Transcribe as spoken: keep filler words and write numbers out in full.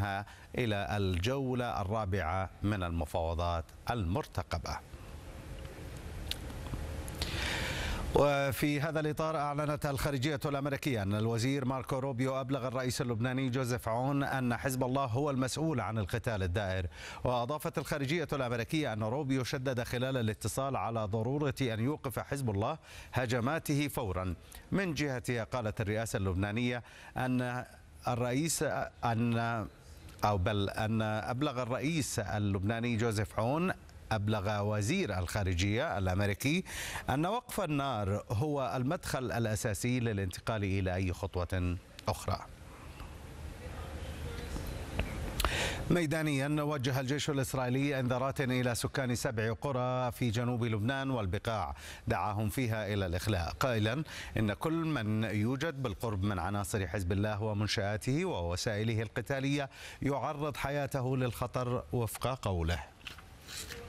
عنها إلى الجولة الرابعة من المفاوضات المرتقبة. وفي هذا الإطار أعلنت الخارجية الأمريكية أن الوزير ماركو روبيو أبلغ الرئيس اللبناني جوزيف عون أن حزب الله هو المسؤول عن القتال الدائر. وأضافت الخارجية الأمريكية أن روبيو شدد خلال الاتصال على ضرورة أن يوقف حزب الله هجماته فورا. من جهتها قالت الرئاسة اللبنانية أن الرئيس أن أو بل أن أبلغ الرئيس اللبناني جوزيف عون أبلغ وزير الخارجية الأمريكي أن وقف النار هو المدخل الأساسي للانتقال إلى أي خطوة أخرى. ميدانيا، وجه الجيش الإسرائيلي انذارات إلى سكان سبع قرى في جنوب لبنان والبقاع دعاهم فيها إلى الإخلاء، قائلا إن كل من يوجد بالقرب من عناصر حزب الله ومنشآته ووسائله القتالية يعرض حياته للخطر وفق قوله.